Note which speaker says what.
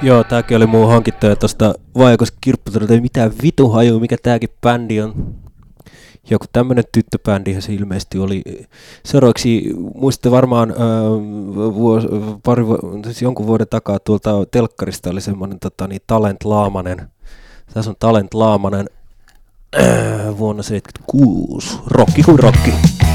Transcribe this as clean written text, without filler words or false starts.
Speaker 1: Joo, tääkin oli muu hankittuja tosta Vaajakoski kirpputorilta. Ei mitään vitun haju, mikä tääkin bändi on. Joku tämmönen tyttöbändihän se ilmeisesti oli. Seuraavaksi muistatte varmaan siis jonkun vuoden takaa tuolta telkkarista oli semmonen Talent Laamanen. Tässä on Talent Laamanen vuonna 76. Rokki kuin rokki.